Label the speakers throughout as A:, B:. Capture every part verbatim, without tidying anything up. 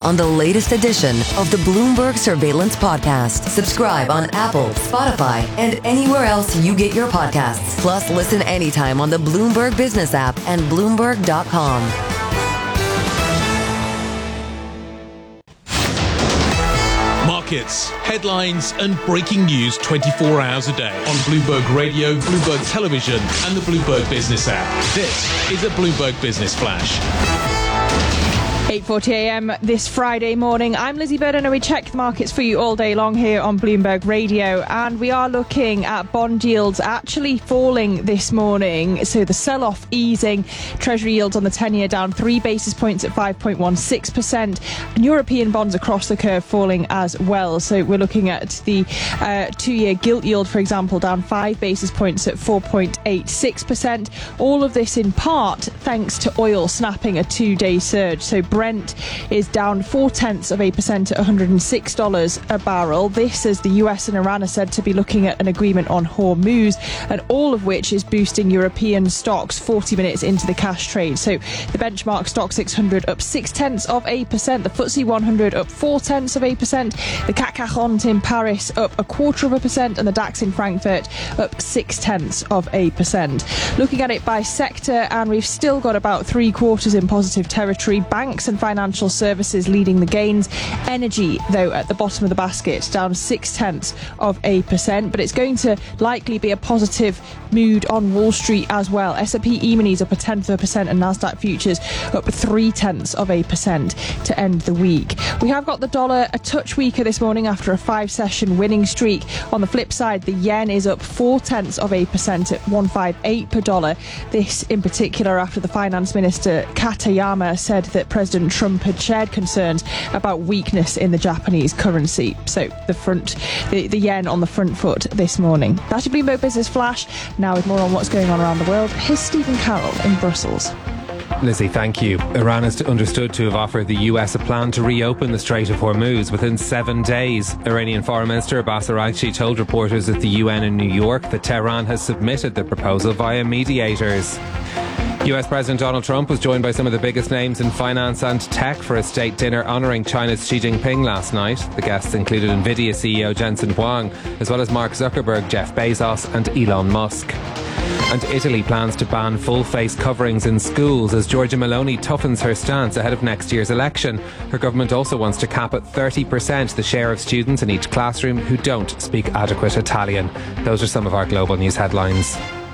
A: on the latest edition of the Bloomberg Surveillance Podcast. Subscribe on Apple, Spotify, and anywhere else you get your podcasts. Plus, listen anytime on the Bloomberg Business app and Bloomberg dot com.
B: Markets, headlines and breaking news twenty-four hours a day on Bloomberg Radio, Bloomberg Television and the Bloomberg Business app. This is a Bloomberg Business Flash.
C: eight forty a m this Friday morning. I'm Lizzie Burden and we check the markets for you all day long here on Bloomberg Radio, and we are looking at bond yields actually falling this morning, so the sell-off easing. Treasury yields on the ten-year down three basis points at five point one six percent, and European bonds across the curve falling as well. So we're looking at the uh, two-year gilt yield, for example, down five basis points at four point eight six percent. All of this in part thanks to oil snapping a two-day surge. So Brent is down four-tenths of a percent at one hundred six dollars a barrel. This as the U S and Iran are said to be looking at an agreement on Hormuz, and all of which is boosting European stocks forty minutes into the cash trade. So the benchmark stock six hundred up six-tenths of a percent, the F T S E one hundred up four-tenths of a percent, the C A C forty in Paris up a quarter of a percent, and the DAX in Frankfurt up six-tenths of a percent. Looking at it by sector, and we've still got about three quarters in positive territory. Banks and financial services leading the gains. Energy, though, at the bottom of the basket, down six-tenths of a percent, but it's going to likely be a positive mood on Wall Street as well. S and P E-minis up a tenth of a percent and Nasdaq futures up three-tenths of a percent to end the week. We have got the dollar a touch weaker this morning after a five-session winning streak. On the flip side, the yen is up four-tenths of a percent at one fifty-eight per dollar. This in particular after the finance minister Katayama said that President Trump had shared concerns about weakness in the Japanese currency. So the front, the, the yen on the front foot this morning. That's your Bloomberg Business Flash. Now with more on what's going on around the world, here's Stephen Carroll in Brussels.
D: Lizzie, thank you. Iran is understood to have offered the U S a plan to reopen the Strait of Hormuz within seven days. Iranian Foreign Minister Abbas Araghchi told reporters at the U N in New York that Tehran has submitted the proposal via mediators. U S President Donald Trump was joined by some of the biggest names in finance and tech for a state dinner honouring China's Xi Jinping last night. The guests included Nvidia C E O Jensen Huang, as well as Mark Zuckerberg, Jeff Bezos and Elon Musk. And Italy plans to ban full-face coverings in schools as Giorgia Meloni toughens her stance ahead of next year's election. Her government also wants to cap at thirty percent the share of students in each classroom who don't speak adequate Italian. Those are some of our global news headlines.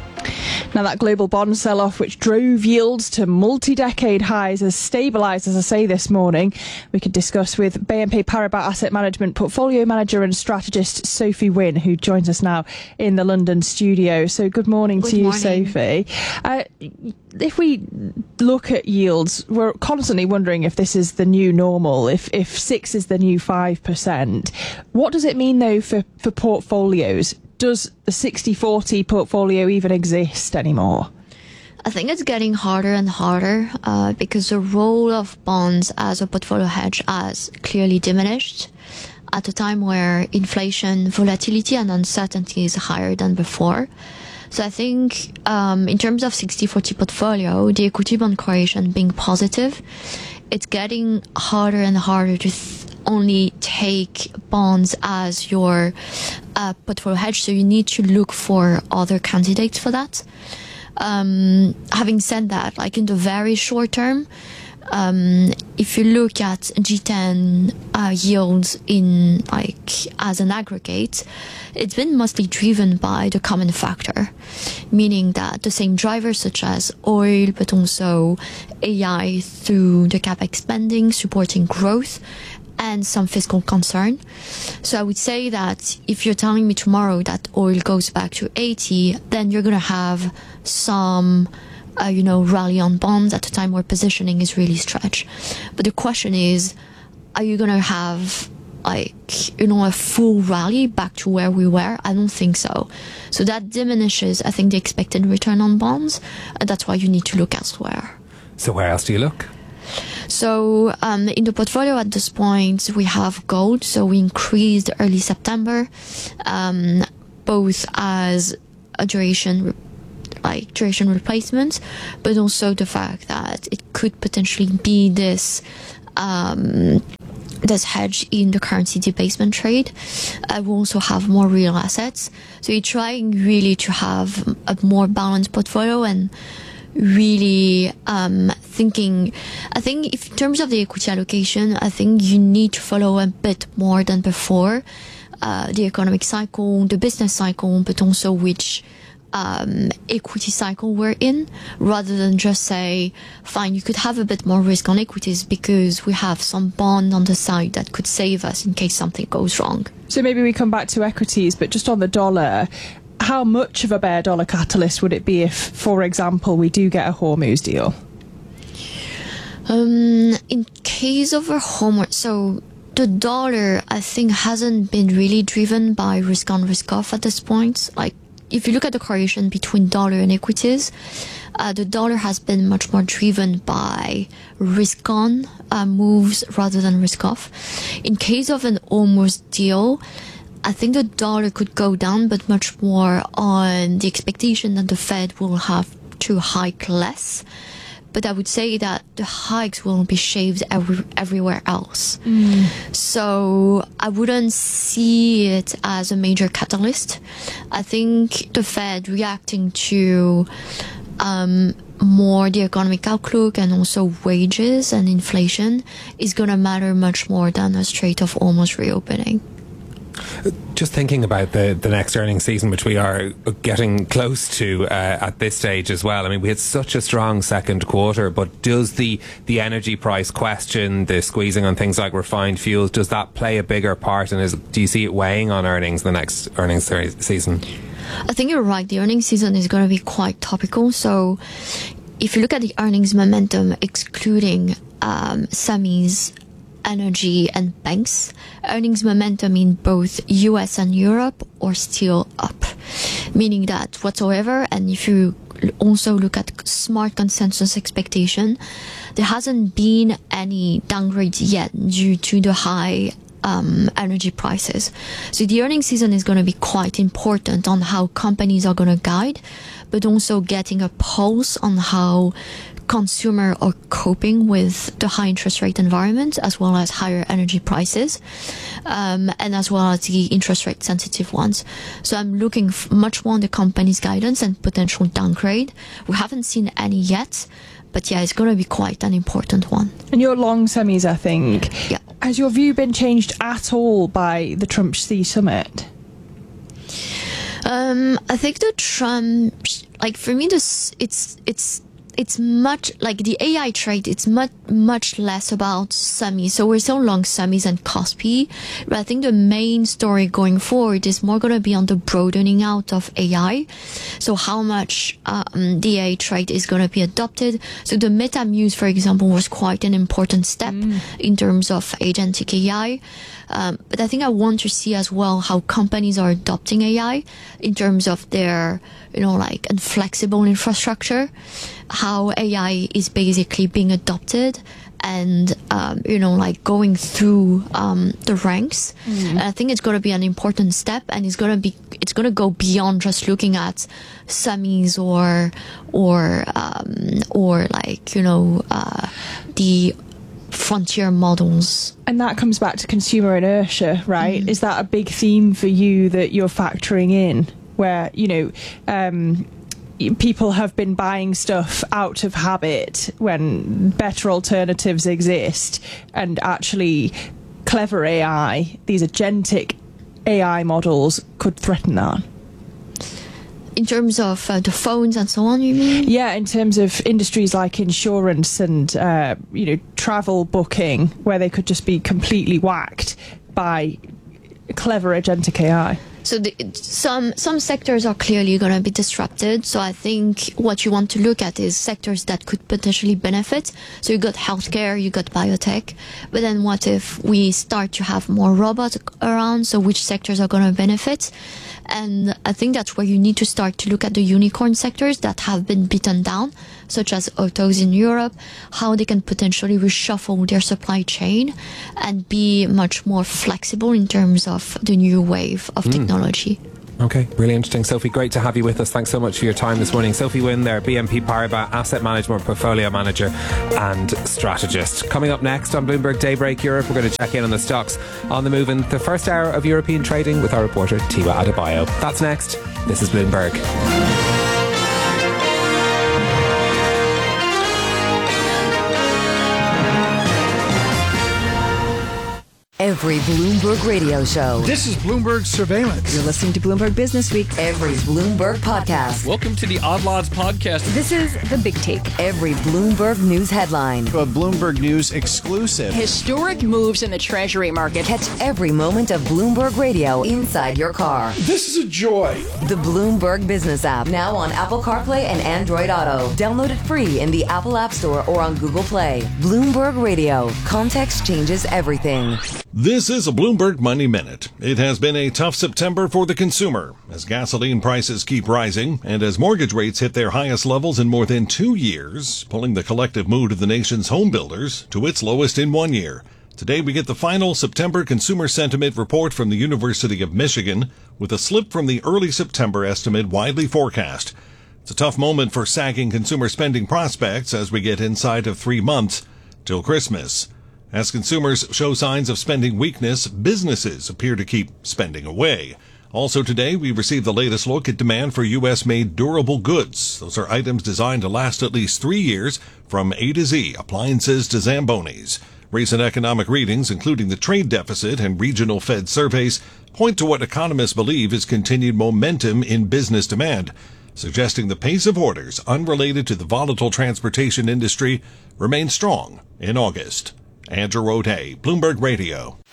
C: Now, that global bond sell-off, which drove yields to multi-decade highs, has stabilised, as I say, this morning. We could discuss with B N P Paribas Asset Management Portfolio Manager and Strategist Sophie Wynne, who joins us now in the London studio. So good morning
E: good
C: to you,
E: morning.
C: Sophie. Uh, if we look at yields, we're constantly wondering if this is the new normal, if, if six is the new five percent. What does it mean, though, for, for portfolios? Does the sixty forty portfolio even exist anymore?
E: I think it's getting harder and harder uh, because the role of bonds as a portfolio hedge has clearly diminished at a time where inflation, volatility and uncertainty is higher than before. So I think um, in terms of sixty forty portfolio, the equity bond correlation being positive, it's getting harder and harder to th- only take bonds as your uh, portfolio hedge. So you need to look for other candidates for that. Um, having said that, like in the very short term, um, if you look at G ten uh, yields in like as an aggregate, it's been mostly driven by the common factor, meaning that the same drivers such as oil, but also A I through the capex spending supporting growth, and some fiscal concern. So I would say that if you're telling me tomorrow that oil goes back to eighty, then you're going to have some, uh, you know, rally on bonds at a time where positioning is really stretched. But the question is, are you going to have like, you know, a full rally back to where we were? I don't think so. So that diminishes, I think, the expected return on bonds. And that's why you need to look elsewhere.
D: So where else do you look?
E: So um, in the portfolio at this point, we have gold. So we increased early September, um, both as a duration, like duration replacement, but also the fact that it could potentially be this um, does hedge in the currency debasement trade. Uh, we also have more real assets. So you're trying really to have a more balanced portfolio and really um, thinking, I think if in terms of the equity allocation, I think you need to follow a bit more than before uh, the economic cycle, the business cycle, but also which um, equity cycle we're in, rather than just say, fine, you could have a bit more risk on equities because we have some bond on the side that could save us in case something goes wrong.
C: So maybe we come back to equities, but just on the dollar, how much of a bear dollar catalyst would it be if, for example, we do get a Hormuz deal?
E: Um, in case of a Hormuz, so the dollar, I think, hasn't been really driven by risk on, risk off at this point. Like, if you look at the correlation between dollar and equities, uh, the dollar has been much more driven by risk on uh, moves rather than risk off. In case of an Hormuz deal, I think the dollar could go down, but much more on the expectation that the Fed will have to hike less. But I would say that the hikes will be shaved every, everywhere else. Mm. So I wouldn't see it as a major catalyst. I think the Fed reacting to um, more the economic outlook and also wages and inflation is going to matter much more than a Strait of Hormuz reopening.
D: Just thinking about the, the next earnings season, which we are getting close to uh, at this stage as well. I mean, we had such a strong second quarter, but does the, the energy price question, the squeezing on things like refined fuels, does that play a bigger part? And is, do you see it weighing on earnings the next earnings season?
E: I think you're right. The earnings season is going to be quite topical. So if you look at the earnings momentum, excluding um, semis, energy and banks, earnings momentum in both U S and Europe are still up, meaning that whatsoever, and if you also look at smart consensus expectation, there hasn't been any downgrade yet due to the high um, energy prices. So the earnings season is going to be quite important on how companies are going to guide, but also getting a pulse on how consumer are coping with the high interest rate environment, as well as higher energy prices, um, and as well as the interest rate sensitive ones. So I'm looking f- much more on the company's guidance and potential downgrade. We haven't seen any yet, but yeah, it's going to be quite an important one.
C: And you're long semis, I think.
E: Yeah.
C: Has your view been changed at all by the Trump Sea Summit?
E: Um, I think the Trump, like for me, this it's it's. It's much like the A I trade. It's much much less about semis. So we're still long semis and Kospi, but I think the main story going forward is more going to be on the broadening out of A I. So how much um, the A I trade is going to be adopted. So the MetaMuse, for example, was quite an important step mm. in terms of agentic A I. Um, but I think I want to see as well how companies are adopting A I in terms of their, you know, like inflexible infrastructure, how A I is basically being adopted and, um, you know, like going through um, the ranks. Mm. And I think it's going to be an important step, and it's going to be, it's going to go beyond just looking at semis or, or, um, or like, you know, uh, the frontier models.
C: And that comes back to consumer inertia, right? Mm. Is that a big theme for you that you're factoring in, where, you know, um, people have been buying stuff out of habit when better alternatives exist, and actually clever A I, these agentic A I models could threaten that?
E: In terms of uh, the phones and so on, you mean?
C: Yeah, in terms of industries like insurance and, uh, you know, travel booking, where they could just be completely whacked by clever agentic A I.
E: So the, some some sectors are clearly going to be disrupted. So I think what you want to look at is sectors that could potentially benefit. So you got healthcare, you got biotech. But then what if we start to have more robots around? So which sectors are going to benefit? And I think that's where you need to start to look at the unicorn sectors that have been beaten down, such as autos in Europe, how they can potentially reshuffle their supply chain and be much more flexible in terms of the new wave of mm. technology.
D: Okay, really interesting. Sophie, great to have you with us. Thanks so much for your time this morning. Sophie Wynn there, B N P Paribas Asset Management Portfolio Manager and Strategist. Coming up next on Bloomberg Daybreak Europe, we're going to check in on the stocks on the move in the first hour of European trading with our reporter Tiwa Adebayo. That's next. This is Bloomberg.
A: Every Bloomberg radio show.
F: This is Bloomberg Surveillance.
C: You're listening to Bloomberg Business Week.
A: Every Bloomberg podcast.
G: Welcome to the Odd Lots podcast.
C: This is The Big Take.
A: Every Bloomberg news headline.
F: A Bloomberg News exclusive.
H: Historic moves in the Treasury market.
A: Catch every moment of Bloomberg Radio inside your car.
F: This is a joy.
A: The Bloomberg Business app, now on Apple CarPlay and Android Auto. Download it free in the Apple App Store or on Google Play. Bloomberg Radio. Context changes everything.
I: This is a Bloomberg Money Minute. It has been a tough September for the consumer as gasoline prices keep rising and as mortgage rates hit their highest levels in more than two years, pulling the collective mood of the nation's home builders to its lowest in one year. Today we get the final September Consumer Sentiment Report from the University of Michigan with a slip from the early September estimate widely forecast. It's a tough moment for sagging consumer spending prospects as we get inside of three months till Christmas. As consumers show signs of spending weakness, businesses appear to keep spending away. Also today, we received the latest look at demand for U S-made durable goods. Those are items designed to last at least three years, from A to Z, appliances to Zambonis. Recent economic readings, including the trade deficit and regional Fed surveys, point to what economists believe is continued momentum in business demand, suggesting the pace of orders unrelated to the volatile transportation industry remains strong in August. Andrew O'Day, Bloomberg Radio.